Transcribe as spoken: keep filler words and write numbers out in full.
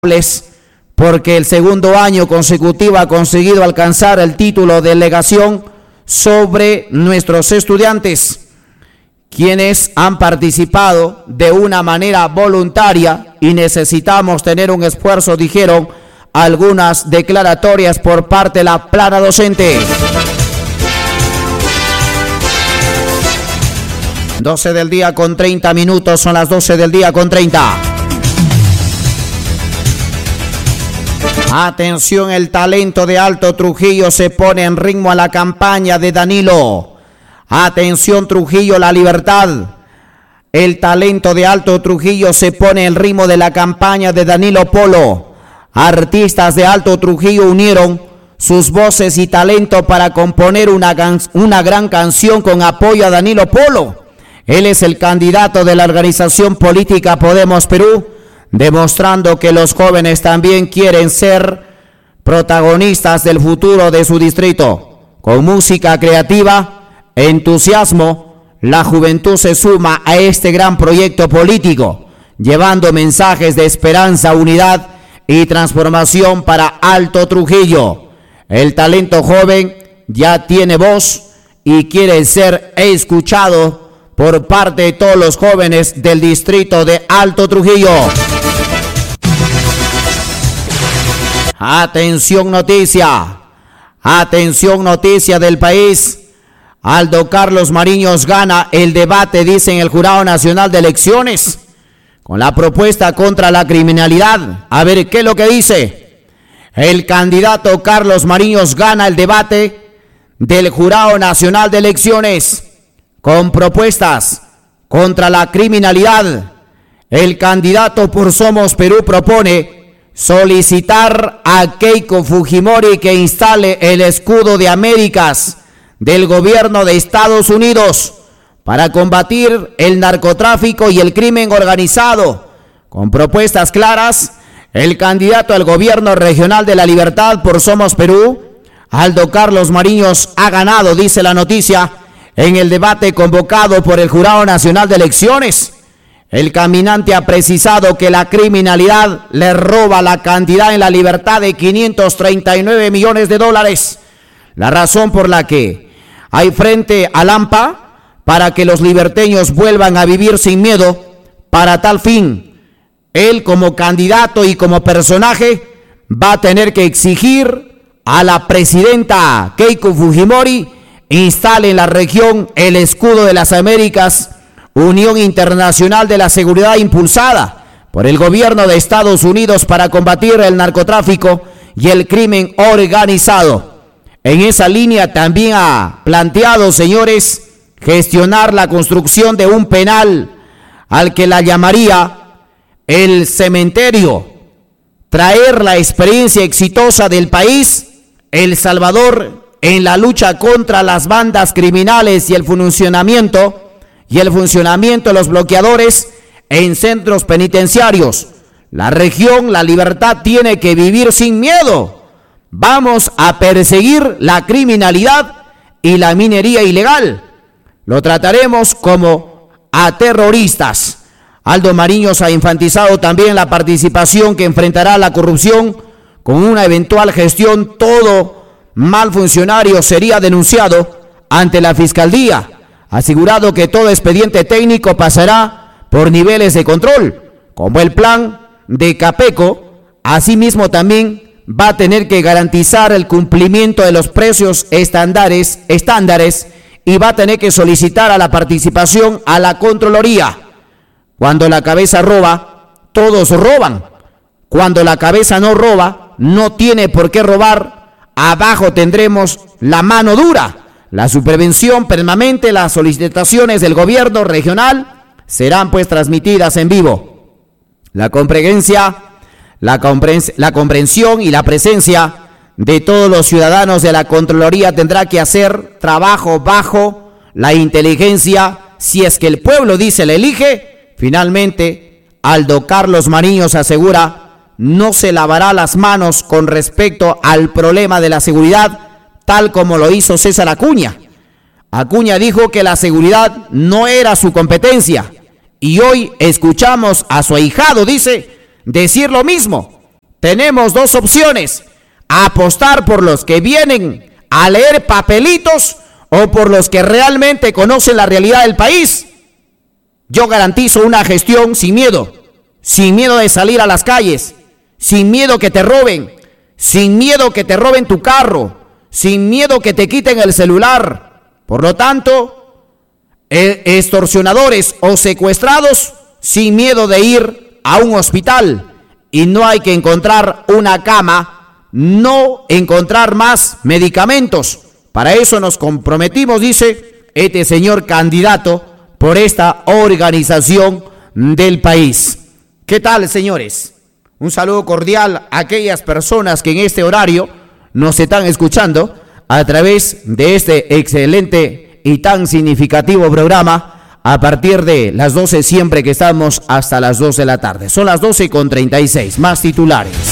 porque el segundo año consecutivo ha conseguido alcanzar el título de delegación sobre nuestros estudiantes, quienes han participado de una manera voluntaria y necesitamos tener un esfuerzo, dijeron algunas declaratorias por parte de la plana docente. doce del día con treinta minutos, son las doce del día con treinta. Atención, el talento de Alto Trujillo se pone en ritmo a la campaña de Danilo. Atención Trujillo, La Libertad. El talento de Alto Trujillo se pone en ritmo de la campaña de Danilo Polo. Artistas de Alto Trujillo unieron sus voces y talento para componer una, una gran canción con apoyo a Danilo Polo. Él es el candidato de la organización política Podemos Perú, demostrando que los jóvenes también quieren ser protagonistas del futuro de su distrito. Con música creativa, entusiasmo, la juventud se suma a este gran proyecto político, llevando mensajes de esperanza, unidad y transformación para Alto Trujillo. El talento joven ya tiene voz y quiere ser escuchado por parte de todos los jóvenes del distrito de Alto Trujillo. Atención noticia, atención noticia del país. Aldo Carlos Mariños gana el debate, dice en el Jurado Nacional de Elecciones, con la propuesta contra la criminalidad. A ver, ¿qué es lo que dice? El candidato Carlos Mariños gana el debate del Jurado Nacional de Elecciones con propuestas contra la criminalidad. El candidato por Somos Perú propone solicitar a Keiko Fujimori que instale el escudo de Américas del gobierno de Estados Unidos para combatir el narcotráfico y el crimen organizado. Con propuestas claras, el candidato al gobierno regional de La Libertad por Somos Perú, Aldo Carlos Mariños, ha ganado, dice la noticia, en el debate convocado por el Jurado Nacional de Elecciones. El caminante ha precisado que la criminalidad le roba la cantidad en La Libertad de quinientos treinta y nueve millones de dólares. La razón por la que hay frente al A M P A para que los liberteños vuelvan a vivir sin miedo. Para tal fin, él como candidato y como personaje va a tener que exigir a la presidenta Keiko Fujimori instale en la región el escudo de las Américas, Unión Internacional de la Seguridad impulsada por el gobierno de Estados Unidos para combatir el narcotráfico y el crimen organizado. En esa línea también ha planteado, señores, gestionar la construcción de un penal al que la llamaría el cementerio, traer la experiencia exitosa del país, El Salvador, en la lucha contra las bandas criminales y el funcionamiento y el funcionamiento de los bloqueadores en centros penitenciarios. La región, La Libertad, tiene que vivir sin miedo. Vamos a perseguir la criminalidad y la minería ilegal. Lo trataremos como a terroristas. Aldo Mariños ha enfatizado también la participación que enfrentará la corrupción con una eventual gestión. Todo mal funcionario sería denunciado ante la Fiscalía. Ha asegurado que todo expediente técnico pasará por niveles de control, como el plan de Capeco. Asimismo, también va a tener que garantizar el cumplimiento de los precios estándares, estándares y va a tener que solicitar a la participación a la Contraloría. Cuando la cabeza roba, todos roban. Cuando la cabeza no roba, no tiene por qué robar. Abajo tendremos la mano dura. La supervisión permanente, las solicitaciones del gobierno regional serán pues transmitidas en vivo. La comprensión, la, compren- la comprensión y la presencia de todos los ciudadanos de la Contraloría tendrá que hacer trabajo bajo la inteligencia. Si es que el pueblo dice le elige, finalmente Aldo Carlos Mariños asegura no se lavará las manos con respecto al problema de la seguridad, tal como lo hizo César Acuña. Acuña dijo que la seguridad no era su competencia y hoy escuchamos a su ahijado, dice, decir lo mismo. tenemos dos opciones: apostar por los que vienen a leer papelitos o por los que realmente conocen la realidad del país. Yo garantizo una gestión sin miedo, sin miedo de salir a las calles, sin miedo que te roben, sin miedo que te roben tu carro, sin miedo que te quiten el celular. Por lo tanto, extorsionadores o secuestrados, sin miedo de ir a un hospital. Y no hay que encontrar una cama, no encontrar más medicamentos. Para eso nos comprometimos, dice este señor candidato, por esta organización del país. ¿Qué tal, señores? Un saludo cordial a aquellas personas que en este horario nos están escuchando a través de este excelente y tan significativo programa a partir de las doce, siempre que estamos hasta las dos de la tarde. Son las doce con treinta y seis, más titulares.